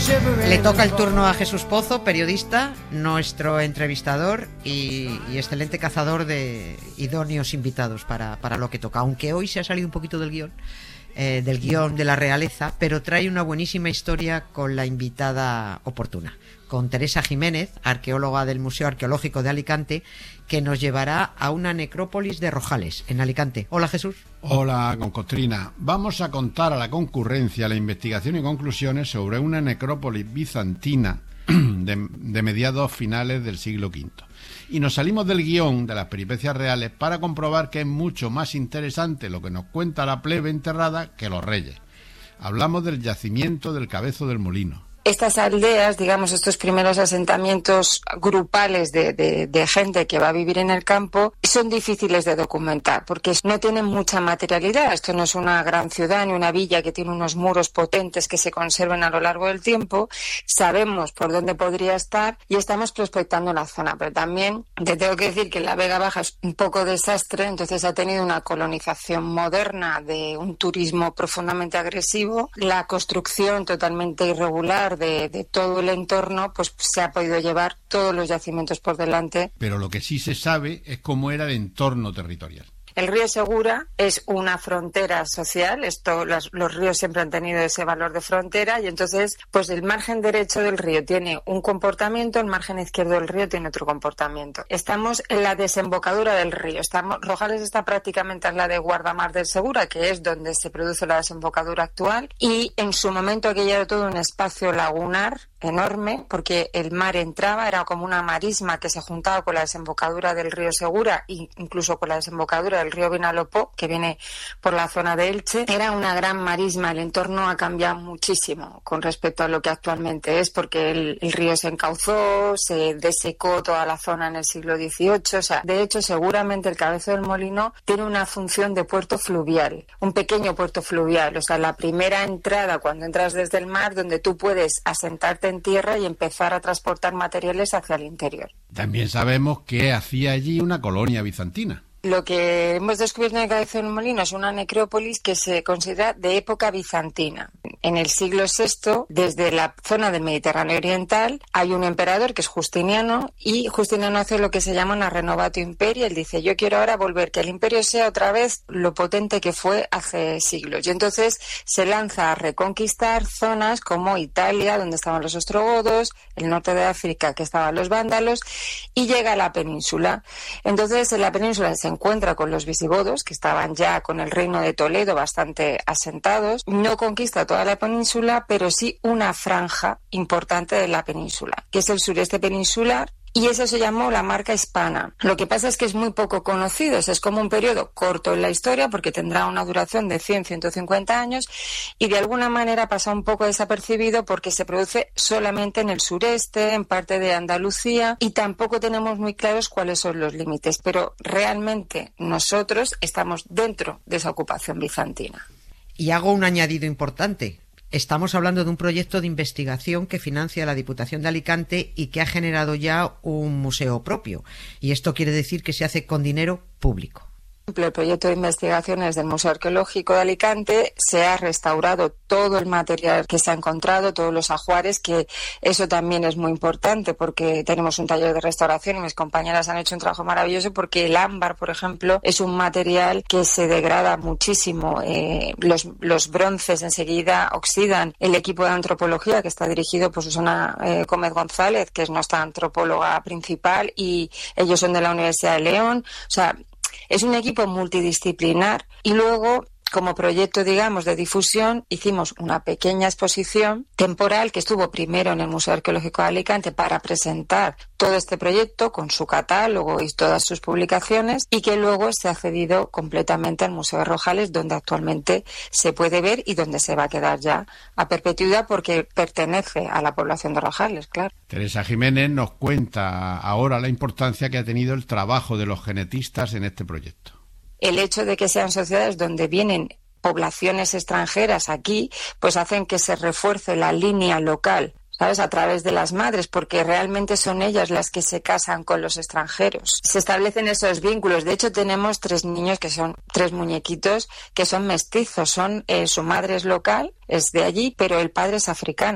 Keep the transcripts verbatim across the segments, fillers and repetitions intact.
Le toca el turno a Jesús Pozo, periodista, nuestro entrevistador y, y excelente cazador de idóneos invitados para, para lo que toca, aunque hoy se ha salido un poquito del guión, eh, del guión de la realeza, pero trae una buenísima historia con la invitada oportuna, con Teresa Jiménez, arqueóloga del Museo Arqueológico de Alicante, que nos llevará a una necrópolis de Rojales, en Alicante. Hola, Jesús. Hola, Concostrina. Vamos a contar a la concurrencia la investigación y conclusiones sobre una necrópolis bizantina de, de mediados finales del siglo quinto. Y nos salimos del guión de las peripecias reales para comprobar que es mucho más interesante lo que nos cuenta la plebe enterrada que los reyes. Hablamos del yacimiento del Cabezo del Molino. Estas aldeas, digamos, estos primeros asentamientos grupales de, de, de gente que va a vivir en el campo, son difíciles de documentar porque no tienen mucha materialidad. Esto no es una gran ciudad ni una villa que tiene unos muros potentes que se conserven a lo largo del tiempo. Sabemos por dónde podría estar y estamos prospectando la zona, pero también te tengo que decir que la Vega Baja es un poco desastre, entonces ha tenido una colonización moderna de un turismo profundamente agresivo, la construcción totalmente irregular De, de todo el entorno, pues se ha podido llevar todos los yacimientos por delante. Pero lo que sí se sabe es cómo era el entorno territorial. El río Segura es una frontera social, esto, los, los ríos siempre han tenido ese valor de frontera y entonces pues el margen derecho del río tiene un comportamiento, el margen izquierdo del río tiene otro comportamiento. Estamos en la desembocadura del río, estamos, Rojales está prácticamente en la de Guardamar del Segura, que es donde se produce la desembocadura actual, y en su momento aquello era todo un espacio lagunar enorme porque el mar entraba, era como una marisma que se juntaba con la desembocadura del río Segura e incluso con la desembocadura del río Vinalopó, que viene por la zona de Elche. Era una gran marisma, el entorno ha cambiado muchísimo con respecto a lo que actualmente es, porque el, el río se encauzó, se desecó toda la zona en el siglo dieciocho, o sea, de hecho seguramente el Cabezo del Molino tiene una función de puerto fluvial, un pequeño puerto fluvial, o sea, la primera entrada cuando entras desde el mar donde tú puedes asentarte en tierra y empezar a transportar materiales hacia el interior. También sabemos que hacía allí una colonia bizantina. Lo que hemos descubierto en el Cabezo del Molino es una necrópolis que se considera de época bizantina. En el siglo sexto, desde la zona del Mediterráneo oriental, hay un emperador que es Justiniano y Justiniano hace lo que se llama una renovatio imperii. Él dice, yo quiero ahora volver, que el imperio sea otra vez lo potente que fue hace siglos. Y entonces se lanza a reconquistar zonas como Italia, donde estaban los ostrogodos, el norte de África, que estaban los vándalos, y llega a la península. Entonces en la península se encuentra con los visigodos, que estaban ya con el reino de Toledo bastante asentados. No conquista toda la península, pero sí una franja importante de la península, que es el sureste peninsular, y eso se llamó la Marca Hispana. Lo que pasa es que es muy poco conocido, es como un periodo corto en la historia porque tendrá una duración de cien a ciento cincuenta años y de alguna manera pasa un poco desapercibido porque se produce solamente en el sureste, en parte de Andalucía, y tampoco tenemos muy claros cuáles son los límites, pero realmente nosotros estamos dentro de esa ocupación bizantina. Y hago un añadido importante. Estamos hablando de un proyecto de investigación que financia la Diputación de Alicante y que ha generado ya un museo propio. Y esto quiere decir que se hace con dinero público. El proyecto de investigaciones del Museo Arqueológico de Alicante se ha restaurado todo el material que se ha encontrado, todos los ajuares, que eso también es muy importante porque tenemos un taller de restauración y mis compañeras han hecho un trabajo maravilloso porque el ámbar, por ejemplo, es un material que se degrada muchísimo. Eh, los, los bronces enseguida oxidan. El equipo de antropología, que está dirigido por Susana eh, Gómez González, que es nuestra antropóloga principal, y ellos son de la Universidad de León. O sea, es un equipo multidisciplinar y luego, como proyecto, digamos, de difusión, hicimos una pequeña exposición temporal que estuvo primero en el Museo Arqueológico de Alicante para presentar todo este proyecto con su catálogo y todas sus publicaciones y que luego se ha cedido completamente al Museo de Rojales, donde actualmente se puede ver y donde se va a quedar ya a perpetuidad porque pertenece a la población de Rojales, claro. Teresa Jiménez nos cuenta ahora la importancia que ha tenido el trabajo de los genetistas en este proyecto. El hecho de que sean sociedades donde vienen poblaciones extranjeras aquí, pues hacen que se refuerce la línea local, ¿sabes?, a través de las madres, porque realmente son ellas las que se casan con los extranjeros. Se establecen esos vínculos. De hecho, tenemos tres niños que son tres muñequitos que son mestizos. Son eh, su madre es local, es de allí, pero el padre es africano.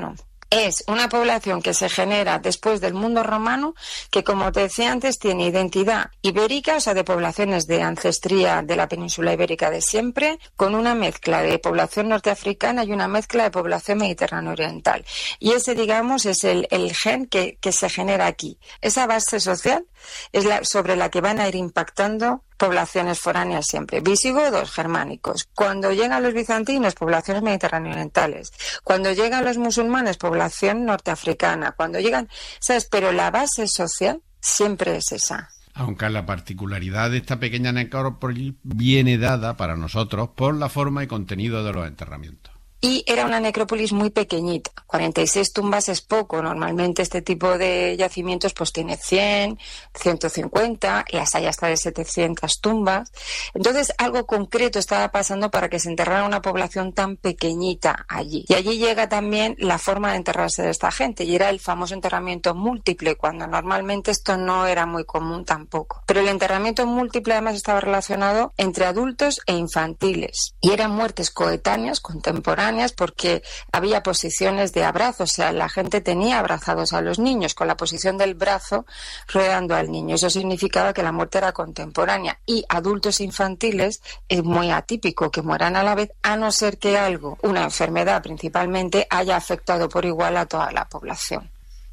Es una población que se genera después del mundo romano, que como te decía antes tiene identidad ibérica, o sea, de poblaciones de ancestría de la península ibérica de siempre, con una mezcla de población norteafricana y una mezcla de población mediterráneo oriental. Y ese, digamos, es el, el gen que, que se genera aquí. Esa base social es la sobre la que van a ir impactando poblaciones foráneas siempre. Visigodos, germánicos. Cuando llegan los bizantinos, poblaciones mediterráneo orientales. Cuando llegan los musulmanes, población norteafricana. Cuando llegan, ¿sabes? Pero la base social siempre es esa. Aunque la particularidad de esta pequeña necrópolis viene dada para nosotros por la forma y contenido de los enterramientos. Y era una necrópolis muy pequeñita, cuarenta y seis tumbas es poco, normalmente este tipo de yacimientos pues tiene cien, ciento cincuenta, las hay hasta de setecientas tumbas, entonces algo concreto estaba pasando para que se enterrara una población tan pequeñita allí. Y allí llega también la forma de enterrarse de esta gente, y era el famoso enterramiento múltiple, cuando normalmente esto no era muy común tampoco. Pero el enterramiento múltiple además estaba relacionado entre adultos e infantiles, y eran muertes coetáneas, contemporáneas, porque había posiciones de abrazo, o sea, la gente tenía abrazados a los niños con la posición del brazo rodeando al niño. Eso significaba que la muerte era contemporánea, y adultos infantiles es muy atípico que mueran a la vez, a no ser que algo, una enfermedad principalmente, haya afectado por igual a toda la población.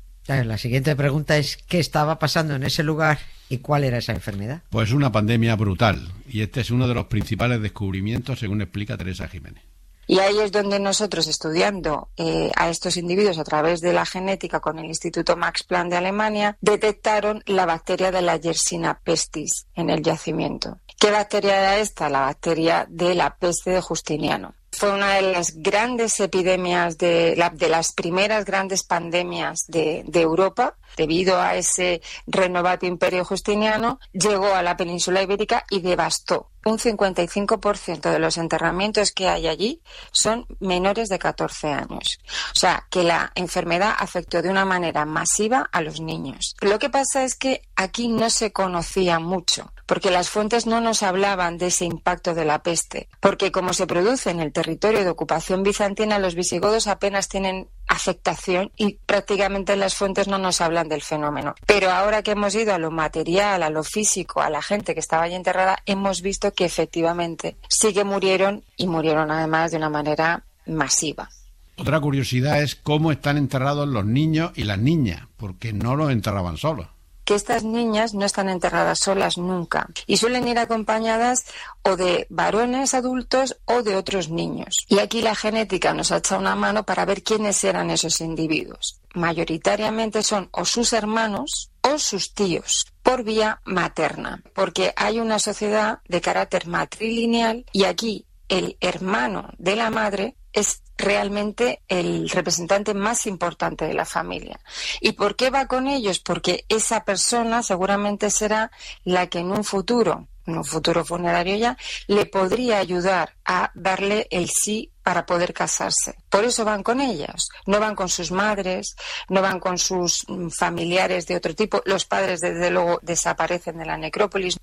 La siguiente pregunta es ¿qué estaba pasando en ese lugar y cuál era esa enfermedad? Pues una pandemia brutal, y este es uno de los principales descubrimientos, según explica Teresa Jiménez. Y ahí es donde nosotros, estudiando eh, a estos individuos a través de la genética con el Instituto Max Planck de Alemania, detectaron la bacteria de la Yersinia pestis en el yacimiento. ¿Qué bacteria era esta? La bacteria de la peste de Justiniano. Fue una de las grandes epidemias, de, la, de las primeras grandes pandemias de, de Europa. Debido a ese renovado imperio justiniano, llegó a la península ibérica y devastó. Un cincuenta y cinco por ciento de los enterramientos que hay allí son menores de catorce años. O sea, que la enfermedad afectó de una manera masiva a los niños. Lo que pasa es que aquí no se conocía mucho, porque las fuentes no nos hablaban de ese impacto de la peste. Porque como se produce en el territorio de ocupación bizantina, los visigodos apenas tienen afectación y prácticamente las fuentes no nos hablan del fenómeno. Pero ahora que hemos ido a lo material, a lo físico, a la gente que estaba allí enterrada, hemos visto que efectivamente sí que murieron, y murieron además de una manera masiva. Otra curiosidad es cómo están enterrados los niños y las niñas, porque no los enterraban solos. Que estas niñas no están enterradas solas nunca y suelen ir acompañadas o de varones adultos o de otros niños. Y aquí la genética nos ha echado una mano para ver quiénes eran esos individuos. Mayoritariamente son o sus hermanos o sus tíos, por vía materna, porque hay una sociedad de carácter matrilineal y aquí el hermano de la madre es realmente el representante más importante de la familia. ¿Y por qué va con ellos? Porque esa persona seguramente será la que en un futuro, en un futuro funerario ya, le podría ayudar a darle el sí para poder casarse. Por eso van con ellas. No van con sus madres, no van con sus familiares de otro tipo. Los padres, desde luego, desaparecen de la necrópolis.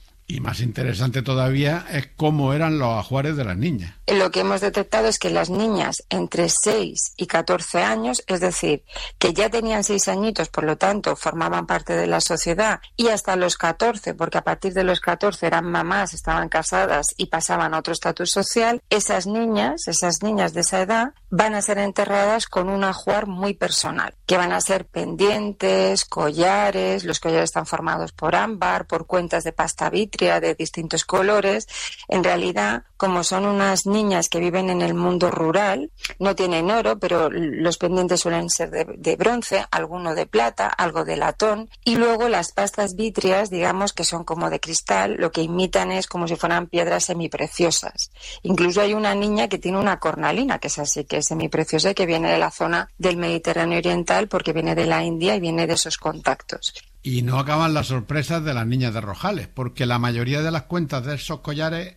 Y más interesante todavía es cómo eran los ajuares de las niñas. Lo que hemos detectado es que las niñas entre seis y catorce años, es decir, que ya tenían seis añitos, por lo tanto formaban parte de la sociedad, y hasta los catorce, porque a partir de los catorce eran mamás, estaban casadas y pasaban a otro estatus social, esas niñas, esas niñas de esa edad, van a ser enterradas con un ajuar muy personal, que van a ser pendientes, collares. Los collares están formados por ámbar, por cuentas de pasta vítrea de distintos colores. En realidad, como son unas niñas que viven en el mundo rural, no tienen oro, pero los pendientes suelen ser de, de bronce, alguno de plata, algo de latón, y luego las pastas vítreas, digamos que son como de cristal, lo que imitan es como si fueran piedras semipreciosas. Incluso hay una niña que tiene una cornalina, que es así, que es semipreciosa y que viene de la zona del Mediterráneo oriental, porque viene de la India y viene de esos contactos. Y no acaban las sorpresas de las niñas de Rojales, porque la mayoría de las cuentas de esos collares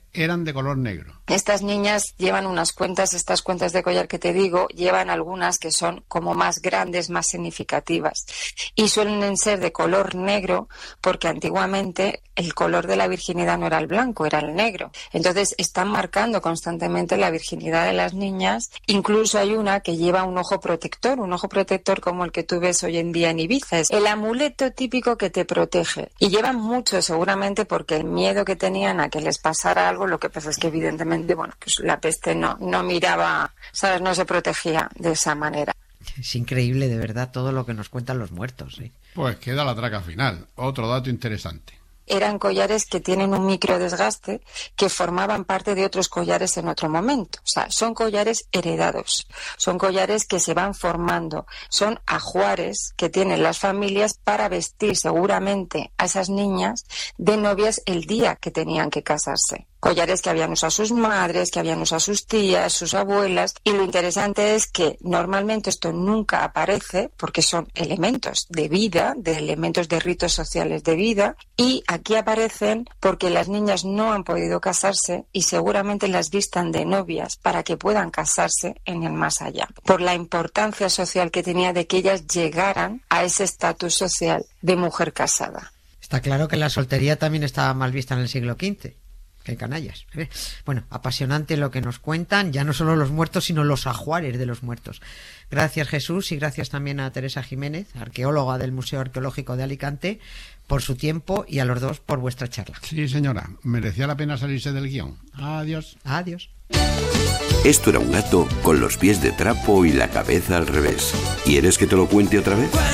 eran de color negro. Estas niñas llevan unas cuentas, estas cuentas de collar que te digo, llevan algunas que son como más grandes, más significativas. Y suelen ser de color negro porque antiguamente el color de la virginidad no era el blanco, era el negro. Entonces están marcando constantemente la virginidad de las niñas. Incluso hay una que lleva un ojo protector, un ojo protector como el que tú ves hoy en día en Ibiza. Es el amuleto típico que te protege. Y llevan mucho seguramente porque el miedo que tenían a que les pasara algo, lo que pasa es que evidentemente, bueno, pues la peste no, no miraba, ¿sabes? No se protegía de esa manera. Es increíble, de verdad, todo lo que nos cuentan los muertos, ¿eh? Pues queda la traca final. Otro dato interesante. Eran collares que tienen un microdesgaste que formaban parte de otros collares en otro momento. O sea, son collares heredados, son collares que se van formando, son ajuares que tienen las familias para vestir seguramente a esas niñas de novias el día que tenían que casarse. Collares que habían usado sus madres, que habían usado sus tías, sus abuelas. Y lo interesante es que normalmente esto nunca aparece porque son elementos de vida, de elementos de ritos sociales de vida. Y aquí aparecen porque las niñas no han podido casarse y seguramente las vistan de novias para que puedan casarse en el más allá. Por la importancia social que tenía de que ellas llegaran a ese estatus social de mujer casada. Está claro que la soltería también estaba mal vista en el siglo quince. Qué canallas. Bueno, apasionante lo que nos cuentan, ya no solo los muertos, sino los ajuares de los muertos. Gracias, Jesús, y gracias también a Teresa Jiménez, arqueóloga del Museo Arqueológico de Alicante, por su tiempo, y a los dos por vuestra charla. Sí, señora, merecía la pena salirse del guión. Adiós. Adiós. Esto era un gato con los pies de trapo y la cabeza al revés. ¿Quieres que te lo cuente otra vez?